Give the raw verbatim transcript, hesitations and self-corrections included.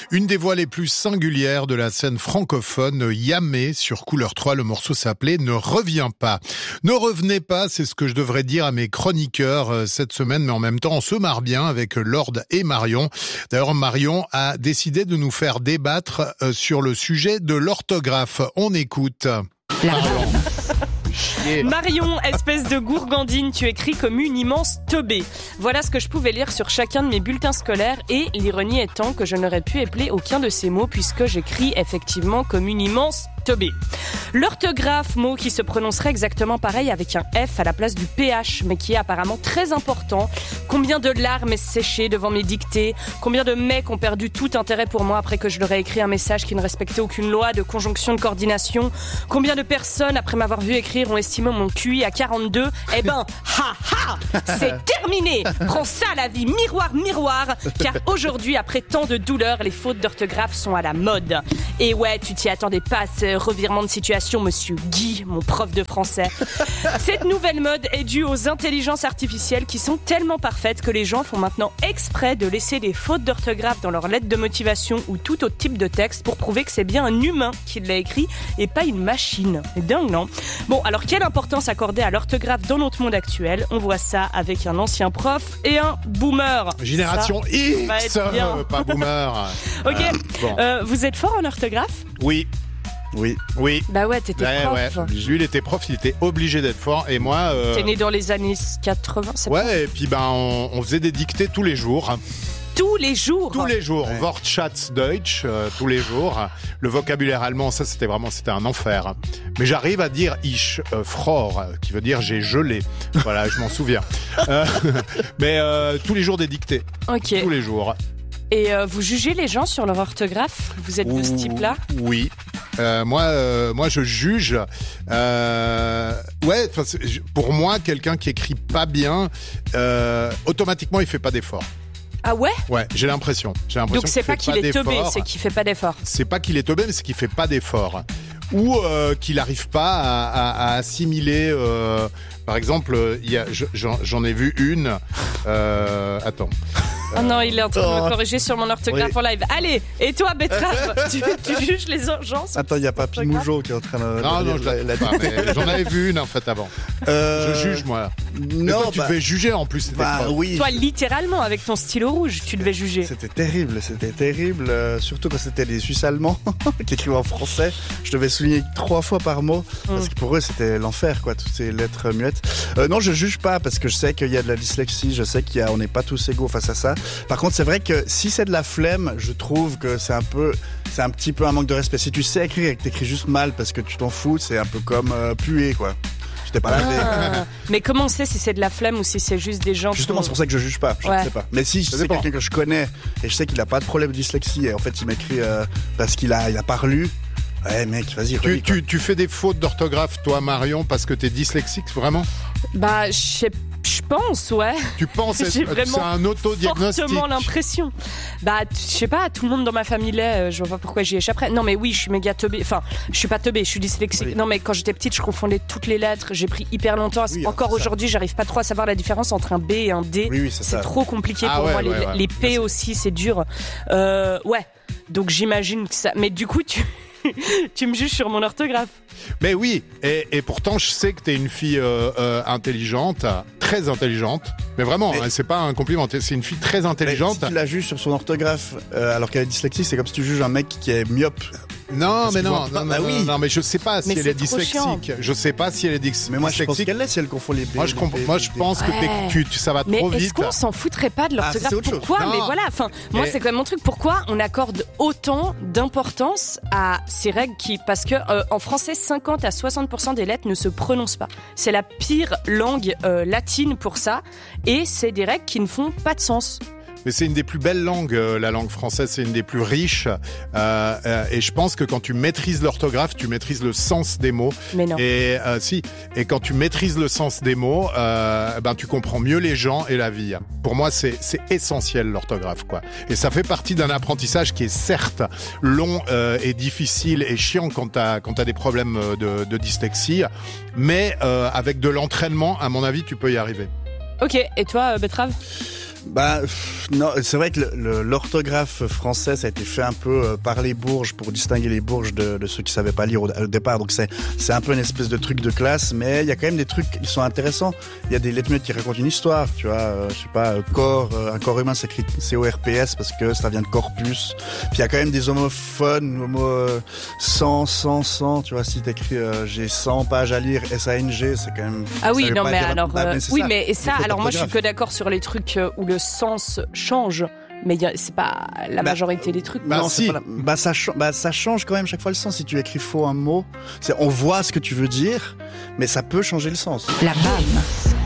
Une des voix les plus singulières de la scène francophone, Yamé, sur Couleur trois, le morceau s'appelait « Ne reviens pas ». Ne revenez pas, c'est ce que je devrais dire à mes chroniqueurs cette semaine, mais en même temps, on se marre bien avec Lord et Marion. D'ailleurs, Marion a décidé de nous faire débattre sur le sujet de l'orthographe. On écoute. La Yeah. Marion, espèce de gourgandine, tu écris comme une immense teubée. Voilà ce que je pouvais lire sur chacun de mes bulletins scolaires et l'ironie étant que je n'aurais pu épeler aucun de ces mots puisque j'écris effectivement comme une immense teubée. L'orthographe, mot qui se prononcerait exactement pareil avec un F à la place du P H, mais qui est apparemment très important. Combien de larmes séchées devant mes dictées? Combien de mecs ont perdu tout intérêt pour moi après que je leur ai écrit un message qui ne respectait aucune loi de conjonction de coordination? Combien de personnes, après m'avoir vu écrire, ont estimé mon Q I à quarante-deux? Eh ben, ha ha, c'est terminé. Prends ça la vie, miroir, miroir, car aujourd'hui, après tant de douleurs, les fautes d'orthographe sont à la mode. Et ouais, tu t'y attendais pas, ce revirement de situation, monsieur Guy, mon prof de français. Cette nouvelle mode est due aux intelligences artificielles qui sont tellement parfaites que les gens font maintenant exprès de laisser des fautes d'orthographe dans leurs lettres de motivation ou tout autre type de texte pour prouver que c'est bien un humain qui l'a écrit et pas une machine. C'est dingue, non? Bon, alors quelle importance accorder à l'orthographe dans notre monde actuel? On voit ça avec un ancien prof et un boomer. Génération ça, X, euh, pas boomer. Ok, euh, bon. euh, vous êtes fort en orthographe? Oui. Oui. Oui. Bah ouais, t'étais ouais, prof. Ouais. Lui, il était prof, il était obligé d'être fort. Et moi... Euh... T'es né dans les années quatre-vingts, c'est Ouais, pas... et puis ben, on, on faisait des dictées tous les jours. Tous les jours. Tous les jours. Ouais. Wortschatz Deutsch, euh, tous les jours. Le vocabulaire allemand, ça, c'était vraiment, c'était un enfer. Mais j'arrive à dire ich, euh, fror, qui veut dire j'ai gelé. Voilà, je m'en souviens. Euh, mais euh, tous les jours des dictées. Ok. Tous les jours. Et euh, vous jugez les gens sur leur orthographe? Vous êtes de ce type-là? Oui. Euh, moi, euh, moi, je juge. Euh, ouais, pour moi, quelqu'un qui écrit pas bien, euh, automatiquement, il fait pas d'effort. Ah ouais? Ouais, j'ai l'impression. J'ai l'impression. Donc c'est pas qu'il est teubé, c'est qu'il fait pas d'effort. C'est pas qu'il est teubé, mais c'est qu'il fait pas d'effort. Ou euh, qu'il n'arrive pas à, à, à assimiler. Euh, par exemple, il y a, j'en, j'en ai vu une. Euh, attends. Oh non, il est en train de me corriger sur mon orthographe oui. en live. Allez, et toi, Betrave, tu, tu juges les gens? Attends, il y a Papy Mougeot qui est en train de... Non, non, je la, la pas, mais j'en avais vu une en fait avant. Euh... Je juge, moi. Non, toi, tu bah... devais juger en plus. Bah, oui. Toi, littéralement, avec ton stylo rouge, tu devais juger. C'était terrible, c'était terrible. Euh, surtout quand c'était les Suisses allemands qui écrivaient en français. Je devais souligner trois fois par mot. Mm. Parce que pour eux, c'était l'enfer, quoi, toutes ces lettres muettes. Euh, non, je juge pas parce que je sais qu'il y a de la dyslexie. Je sais qu'on n'est pas tous égaux face à ça. Par contre, c'est vrai que si c'est de la flemme, je trouve que c'est un peu, c'est un petit peu un manque de respect. Si tu sais écrire et que t'écris juste mal parce que tu t'en fous, c'est un peu comme euh, puer, quoi. Je t'ai pas lavé. Ah, mais comment on sait si c'est de la flemme ou si c'est juste des gens? Justement, qui... c'est pour ça que je juge pas. Je ouais. ne sais pas. Mais si c'est quelqu'un que je connais et je sais qu'il a pas de problème de dyslexie et en fait il m'écrit euh, parce qu'il a, il a pas relu. Ouais, mec, vas-y. Tu, relis, tu, tu fais des fautes d'orthographe, toi, Marion, parce que t'es dyslexique, vraiment? Bah, je sais. Je pense, ouais. Tu penses que c'est un autodiagnostic? Fortement l'impression. Bah, je sais pas, tout le monde dans ma famille l'est, je vois pas pourquoi j'y échapperais. Non, mais oui, je suis méga teubée. Enfin, je suis pas teubée, je suis dyslexique. Oui. Non, mais quand j'étais petite, je confondais toutes les lettres. J'ai pris hyper longtemps. Oui, encore aujourd'hui, j'arrive pas trop à savoir la différence entre un B et un D. Oui, oui, c'est c'est ça. trop compliqué ah, pour ouais, moi. ouais, les, ouais. les P aussi, c'est dur. Euh, ouais. Donc j'imagine que ça. Mais du coup, tu. Tu me juges sur mon orthographe. Mais oui, et, et pourtant je sais que t'es une fille euh, euh, intelligente, très intelligente. Mais vraiment, mais, hein, c'est pas un compliment, c'est une fille très intelligente. Si tu la juges sur son orthographe euh, alors qu'elle est dyslexique, c'est comme si tu juges un mec qui est myope. Non, Parce mais non, non, non, bah non, oui. non, mais je sais pas si mais elle est dyslexique. Chiant. Je sais pas si elle est dyslexique. Mais moi, je pense qu'elle l'est si elle confond les B. Moi, je, comp- moi, je pense que ouais. tu, tu, ça va mais trop vite. Mais est-ce qu'on s'en foutrait pas de l'orthographe? Ah, pourquoi? Mais voilà, enfin, moi, et... c'est quand même mon truc. Pourquoi on accorde autant d'importance à ces règles qui, parce que euh, en français, cinquante à soixante pour cent des lettres ne se prononcent pas. C'est la pire langue euh, latine pour ça, et c'est des règles qui ne font pas de sens. Mais c'est une des plus belles langues, euh, la langue française, c'est une des plus riches. Euh, euh, et je pense que quand tu maîtrises l'orthographe, tu maîtrises le sens des mots. Mais non. Et euh, si. Et quand tu maîtrises le sens des mots, euh, ben tu comprends mieux les gens et la vie. Pour moi, c'est c'est essentiel l'orthographe, quoi. Et ça fait partie d'un apprentissage qui est certes long euh, et difficile et chiant quand t'as quand t'as des problèmes de, de dyslexie, mais euh, avec de l'entraînement, à mon avis, tu peux y arriver. Ok. Et toi, euh, Betrave? Bah pff, non, c'est vrai que le, le, l'orthographe français ça a été fait un peu euh, par les bourges pour distinguer les bourges de, de ceux qui savaient pas lire au, au départ. Donc c'est c'est un peu une espèce de truc de classe, mais il y a quand même des trucs qui sont intéressants. Il y a des lettres muettes qui racontent une histoire, tu vois. Euh, je sais pas, euh, corps, euh, un corps humain s'écrit C O R P S parce que ça vient de corpus. Puis il y a quand même des homophones, homo euh, cent, cent, cent. Tu vois, si t'écris euh, j'ai cent pages à lire S A N G, c'est quand même. Ah oui, non mais dire, alors bah, euh, mais oui ça, mais ça alors moi je suis que d'accord sur les trucs où le sens change, mais y a, c'est pas la bah, majorité des trucs. Bah, non, non, si. c'est pas la... bah, ça ch... bah ça change quand même chaque fois le sens. Si tu écris faux un mot, c'est... on voit ce que tu veux dire, mais ça peut changer le sens. La B A M.